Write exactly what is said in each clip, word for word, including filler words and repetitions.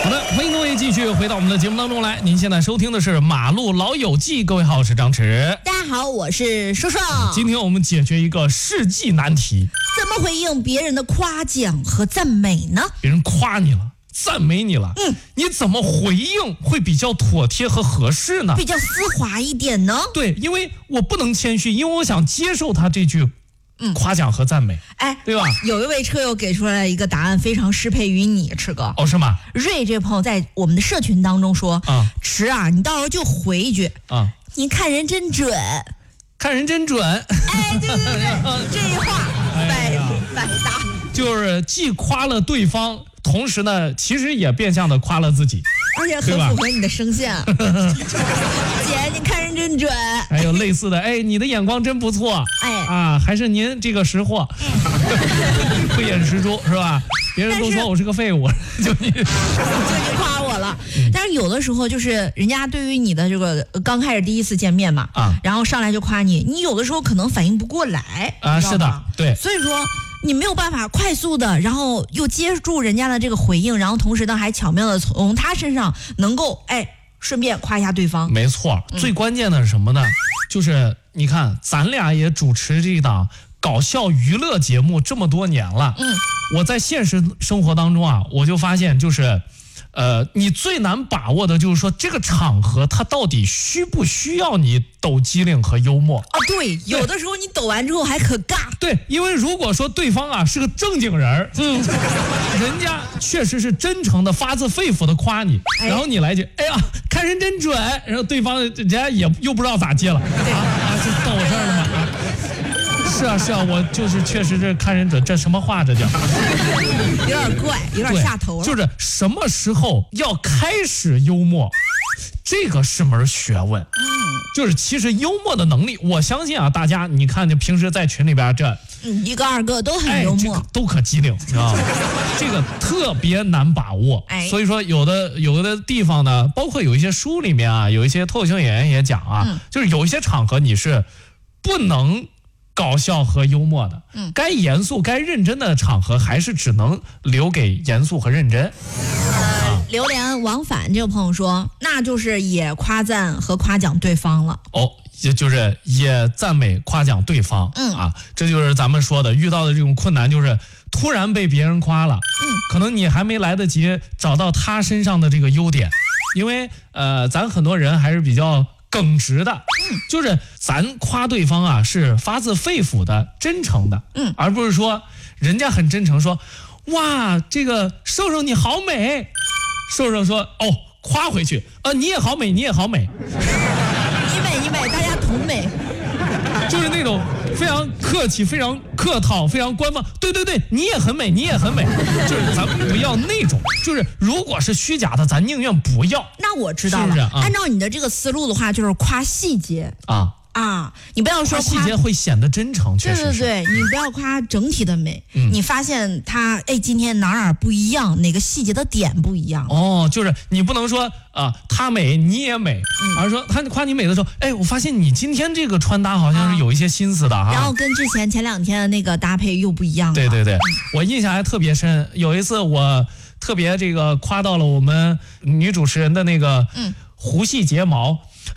好的，欢迎各位继续回到我们的节目当中来。您现在收听的是《马路老友记》，各位好，我是张弛。 大家好，我是说说。 今天我们解决一个世纪难题： 怎么回应别人的夸奖和赞美呢？ 别人夸你了，赞美你了，嗯，你怎么回应会比较妥帖和合适呢？ 比较丝滑一点呢？ 对，因为我不能谦虚，因为我想接受他这句。嗯，夸奖和赞美， 哎， 对吧？ 有一位车友给出来一个答案，非常适配于你，池哥。 哦，是吗？ 瑞这位朋友在我们的社群当中说，啊，池啊，你到时候就回一句，啊，你看人真准， 看人真准。 哎，对对对，这一话百百搭， 就是既夸了对方，同时呢，其实也变相的夸了自己。 而且很符合你的声线，姐，你看人真准。 还有类似的，哎，你的眼光真不错，哎啊，还是您这个识货，慧眼识珠是吧？别人都说我是个废物，就你就你夸我了。但是有的时候就是人家对于你的这个刚开始第一次见面嘛，啊，然后上来就夸你，你有的时候可能反应不过来啊，是的，对， 所以说。你没有办法快速的，然后又接住人家的这个回应，然后同时呢还巧妙的从他身上能够哎顺便夸一下对方。 没错，嗯、最关键的是什么呢？就是你看，咱俩也主持这档搞笑娱乐节目这么多年了，嗯，我在现实生活当中啊，我就发现就是。呃，你最难把握的就是说这个场合它到底需不需要你抖机灵和幽默啊？对，有的时候你抖完之后还可尬。 对，因为如果说对方啊是个正经人，嗯，人家确实是真诚的、发自肺腑的夸你，哎、然后你来句，哎呀，看人真准，然后对方人家也又不知道咋接了，啊啊，这到我这儿了吗？啊是啊是啊，我就是确实是看人准，这什么话这叫？ 有点怪，有点下头了。 就是什么时候要开始幽默，这个是门学问。嗯，就是其实幽默的能力，我相信啊，大家你看，你平时在群里边这， 嗯，一个二个都很幽默， 哎、都可机灵，知道吗？这个特别难把握。哎，所以说有的有的地方呢，包括有一些书里面啊，有一些脱口秀演员也讲啊，嗯、就是有一些场合你是不能。搞笑和幽默的，嗯，该严肃、该认真的场合，还是只能留给严肃和认真。 呃，榴莲往返这个朋友说，那就是也夸赞和夸奖对方了。 哦，也就是也赞美、夸奖对方。嗯啊，这就是咱们说的，遇到的这种困难，就是突然被别人夸了，嗯，可能你还没来得及找到他身上的这个优点，因为呃，咱很多人还是比较。耿直的，嗯，就是咱夸对方啊，是发自肺腑的、真诚的，嗯，而不是说人家很真诚说，哇，这个瘦瘦你好美，瘦瘦说哦，夸回去，呃，你也好美，你也好美， 你美你美，大家同美， 就是那种非常客气、非常客套、非常官方，对对对，你也很美，你也很美，就是咱们不要那种，就是如果是虚假的，咱宁愿不要。 那我知道了，是是啊、按照你的这个思路的话，就是夸细节啊。啊，你不要说夸细节会显得真诚，确实是。 对对对，你不要夸整体的美，嗯、你发现他哎今天哪哪不一样，哪个细节的点不一样。 哦，就是你不能说啊，他美你也美，嗯、而是说他夸你美的时候，哎，我发现你今天这个穿搭好像是有一些心思的哈、啊。 然后跟之前前两天的那个搭配又不一样了。 对对对，我印象还特别深，有一次我特别这个夸到了我们女主持人的那个嗯弧系睫毛。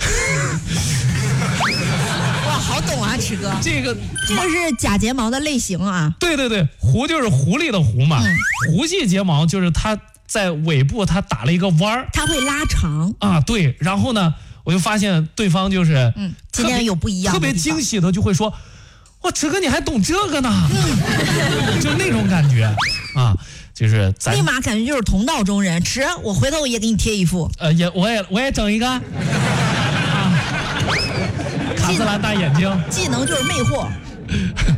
好懂啊，池哥， 这个这个是假睫毛的类型啊。 对对对，狐就是狐狸的狐嘛，嗯、狐系睫毛就是它在尾部它打了一个弯儿， 它会拉长啊。对，然后呢，我就发现对方就是嗯， 今天有不一样的， 特别惊喜的就会说，哇，池哥你还懂这个呢，嗯、就那种感觉啊。就是咱立马感觉就是同道中人，池，我回头也给你贴一副， 呃，也我也我也整一个。卡姿兰大眼睛， 技能就是魅惑。